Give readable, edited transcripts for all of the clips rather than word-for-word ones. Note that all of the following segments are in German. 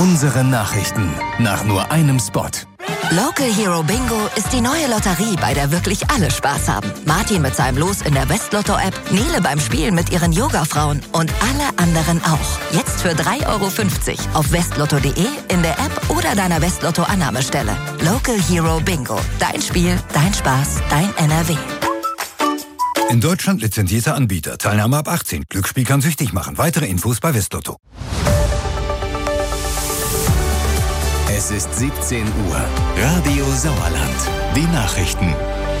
Unsere Nachrichten nach nur einem Spot. Local Hero Bingo ist die neue Lotterie, bei der wirklich alle Spaß haben. Martin mit seinem Los in der Westlotto-App, Nele beim Spielen mit ihren Yoga-Frauen und alle anderen auch. Jetzt für 3,50 € auf westlotto.de, in der App oder deiner Westlotto-Annahmestelle. Local Hero Bingo. Dein Spiel, dein Spaß, dein NRW. In Deutschland lizenzierter Anbieter. Teilnahme ab 18. Glücksspiel kann süchtig machen. Weitere Infos bei Westlotto. Es ist 17 Uhr. Radio Sauerland. Die Nachrichten.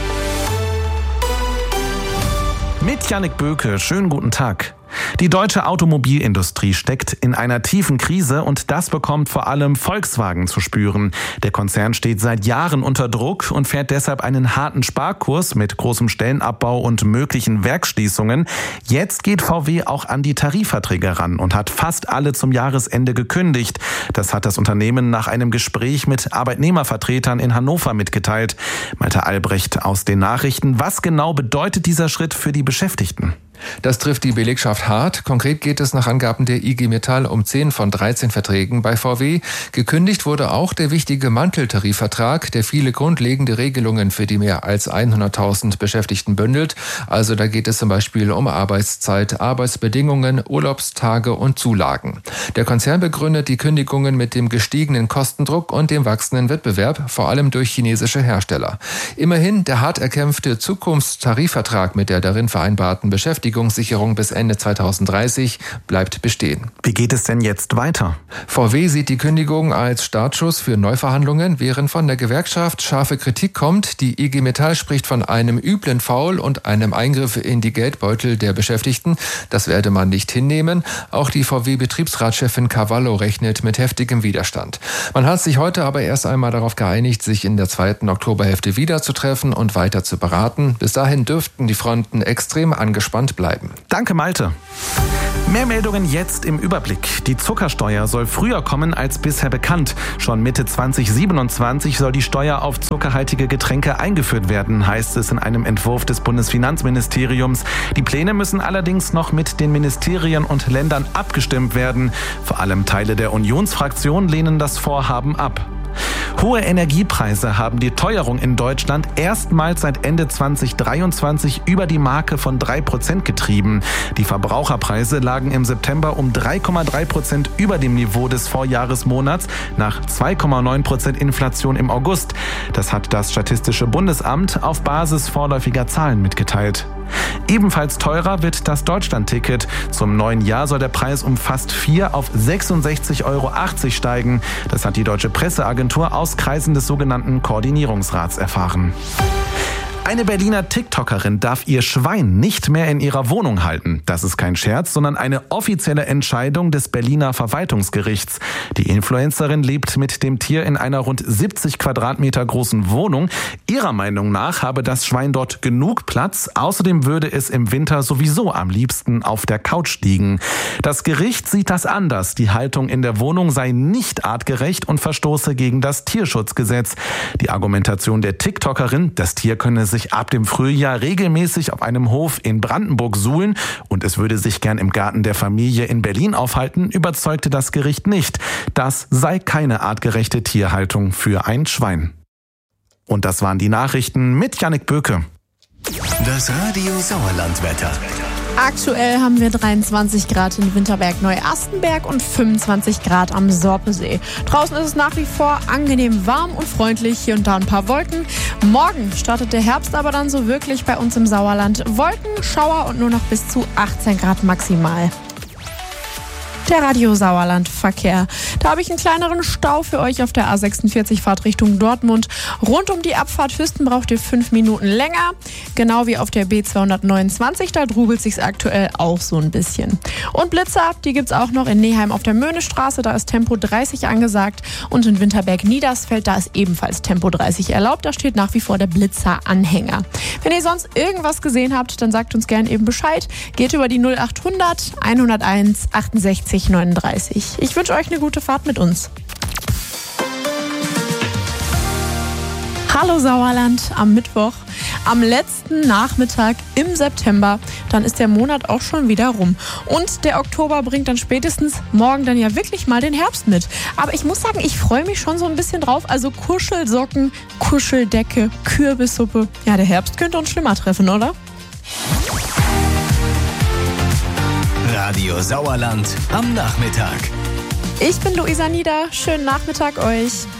Mit Jannik Böke, schönen guten Tag. Die deutsche Automobilindustrie steckt in einer tiefen Krise und das bekommt vor allem Volkswagen zu spüren. Der Konzern steht seit Jahren unter Druck und fährt deshalb einen harten Sparkurs mit großem Stellenabbau und möglichen Werksschließungen. Jetzt geht VW auch an die Tarifverträge ran und hat fast alle zum Jahresende gekündigt. Das hat das Unternehmen nach einem Gespräch mit Arbeitnehmervertretern in Hannover mitgeteilt. Malte Albrecht aus den Nachrichten. Was genau bedeutet dieser Schritt für die Beschäftigten? Das trifft die Belegschaft hart. Konkret geht es nach Angaben der IG Metall um 10 von 13 Verträgen bei VW. Gekündigt wurde auch der wichtige Manteltarifvertrag, der viele grundlegende Regelungen für die mehr als 100.000 Beschäftigten bündelt. Also da geht es zum Beispiel um Arbeitszeit, Arbeitsbedingungen, Urlaubstage und Zulagen. Der Konzern begründet die Kündigungen mit dem gestiegenen Kostendruck und dem wachsenden Wettbewerb, vor allem durch chinesische Hersteller. Immerhin, der hart erkämpfte Zukunftstarifvertrag mit der darin vereinbarten Beschäftigungssicherung bis Ende 2030 bleibt bestehen. Wie geht es denn jetzt weiter? VW sieht die Kündigung als Startschuss für Neuverhandlungen, während von der Gewerkschaft scharfe Kritik kommt. Die IG Metall spricht von einem üblen Foul und einem Eingriff in die Geldbeutel der Beschäftigten. Das werde man nicht hinnehmen. Auch die VW-Betriebsratschefin Cavallo rechnet mit heftigem Widerstand. Man hat sich heute aber erst einmal darauf geeinigt, sich in der 2. Oktoberhälfte wieder zu treffen und weiter zu beraten. Bis dahin dürften die Fronten extrem angespannt bleiben. Danke, Malte. Mehr Meldungen jetzt im Überblick. Die Zuckersteuer soll früher kommen als bisher bekannt. Schon Mitte 2027 soll die Steuer auf zuckerhaltige Getränke eingeführt werden, heißt es in einem Entwurf des Bundesfinanzministeriums. Die Pläne müssen allerdings noch mit den Ministerien und Ländern abgestimmt werden. Vor allem Teile der Unionsfraktion lehnen das Vorhaben ab. Hohe Energiepreise haben die Teuerung in Deutschland erstmals seit Ende 2023 über die Marke von 3% getrieben. Die Verbraucherpreise lagen im September um 3,3% über dem Niveau des Vorjahresmonats nach 2,9% Inflation im August. Das hat das Statistische Bundesamt auf Basis vorläufiger Zahlen mitgeteilt. Ebenfalls teurer wird das Deutschlandticket. Zum neuen Jahr soll der Preis um fast 4 auf 66,80 € steigen. Das hat die Deutsche Presseagentur aus Kreisen des sogenannten Koordinierungsrats erfahren. Eine Berliner TikTokerin darf ihr Schwein nicht mehr in ihrer Wohnung halten. Das ist kein Scherz, sondern eine offizielle Entscheidung des Berliner Verwaltungsgerichts. Die Influencerin lebt mit dem Tier in einer rund 70 Quadratmeter großen Wohnung. Ihrer Meinung nach habe das Schwein dort genug Platz. Außerdem würde es im Winter sowieso am liebsten auf der Couch liegen. Das Gericht sieht das anders. Die Haltung in der Wohnung sei nicht artgerecht und verstoße gegen das Tierschutzgesetz. Die Argumentation der TikTokerin, das Tier könne sich ab dem Frühjahr regelmäßig auf einem Hof in Brandenburg suhlen und es würde sich gern im Garten der Familie in Berlin aufhalten, überzeugte das Gericht nicht. Das sei keine artgerechte Tierhaltung für ein Schwein. Und das waren die Nachrichten mit Jannik Böke. Das Radio Sauerland-Wetter. Aktuell haben wir 23 Grad in Winterberg Neuastenberg und 25 Grad am Sorpesee. Draußen ist es nach wie vor angenehm warm und freundlich, hier und da ein paar Wolken. Morgen startet der Herbst aber dann so wirklich bei uns im Sauerland. Wolken, Schauer und nur noch bis zu 18 Grad maximal. Der Radio Sauerland Verkehr. Da habe ich einen kleineren Stau für euch auf der A46 Fahrt Richtung Dortmund. Rund um die Abfahrt Hüsten braucht ihr 5 Minuten länger. Genau wie auf der B229, da drubelt sich's aktuell auch so ein bisschen. Und Blitzer, die gibt's auch noch in Neheim auf der Möhnestraße, da ist Tempo 30 angesagt. Und in Winterberg-Niedersfeld, da ist ebenfalls Tempo 30 erlaubt. Da steht nach wie vor der Blitzer-Anhänger. Wenn ihr sonst irgendwas gesehen habt, dann sagt uns gerne eben Bescheid. Geht über die 0800 101 68 39. Ich wünsche euch eine gute Fahrt mit uns. Hallo Sauerland am Mittwoch. am letzten Nachmittag im September. Dann ist der Monat auch schon wieder rum. Und der Oktober bringt dann spätestens morgen dann ja wirklich mal den Herbst mit. Aber ich muss sagen, ich freue mich schon so ein bisschen drauf. Also Kuschelsocken, Kuscheldecke, Kürbissuppe. Ja, der Herbst könnte uns schlimmer treffen, oder? Radio Sauerland am Nachmittag. Ich bin Luisa Nieder. Schönen Nachmittag euch.